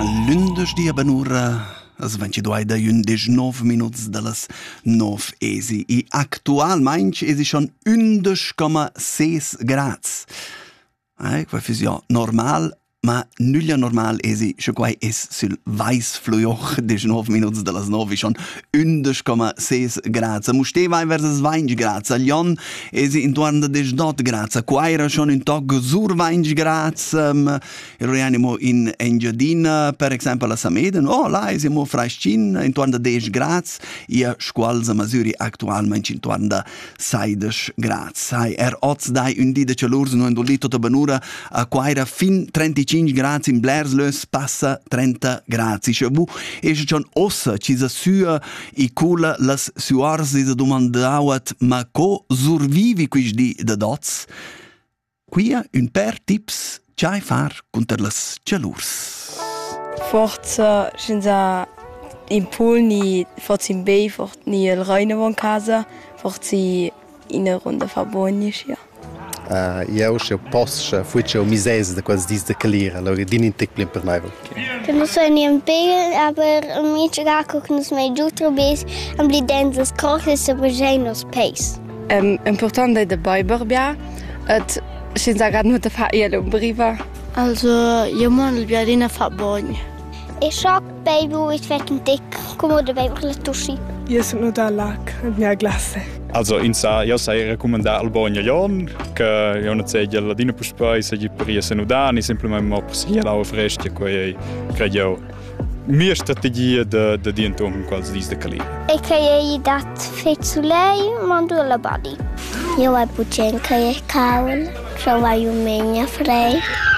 Lunedì a Benura, as 22:19 minuts de las 9 esi. I actualmein esi schon 11,6 grads. Quai fis ja normal, ma nulla normal esi, scho quai es sul Weissflujoch 19 minuts de las 9 schon 11,6 grads. Muste vai versus 20 grads. A Lyon esi intorno de 18 grads. A Quaira schon in tog sur 20 grads. Rianimo in Engiadina, per esempio, a Sameden. Oh, là esi mo freiscin, intorno de 10 grads. Ia squals a Masuri actualmente intorno de 16 grads. Oz dai un di de calurs no indolito de Benura. A Quaira fin 35 gradi in Blairslös passa 30 gradi. Schabu es schon ossa ci sa sua I cula las suars is domandauat ma co survivi quis di de dots. Quia un per tips c'hai far contra las calurs. Forza senza in pool ni forza in bay fort ni el reine von casa forza in una ronda fabonisch ja. Eu și posso face o misez de quasi dis de calira, allora din intic plin per naivel. Che non so in pegel, aber mi cigaco che non mai giù trobes, am bli denzas cortes se bregenos pace. Important de Beiberbia, et senza grad nu te fa ielo briva. Also, io mon biadina fa bogn. E shock baby is vet un dick, come de baby la tusci. Io sono da lac, mia glasse. Also io sai recomandare al Bologna Jon che io non sei la dina puspai se gli per se nudani semplicemente ma possibile la fresca che credo mia strategia de dientum quals dis de cali. E che hai dat fet su lei mando la body. Io vai pucen che è caul, so vai un megna frei.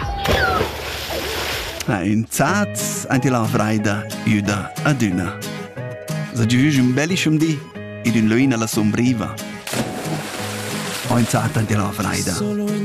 In Zats anti la freida Juda aduna. Za giugi un bellissimo di id un luina la sombriva. Ho in Zats anti la freida.